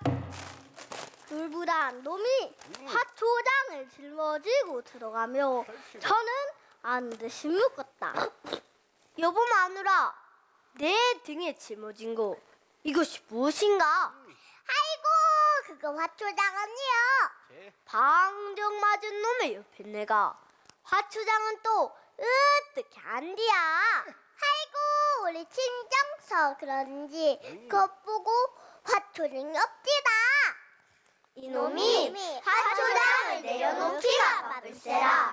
불불한 놈이 화초장을 짊어지고 들어가며 저는 아는 듯이 묻었다. 여보 마누라, 내 등에 짊어진 거 이것이 무엇인가? 아이고, 그거 화초장은요. 방정 맞은 놈의 옆에 내가 화초장은 또 어떻게 안디야? 아이고, 우리 친정서 그런지 겉보고 화초장이 없디다. 이놈이 화초장을 내려놓기가 바쁠세라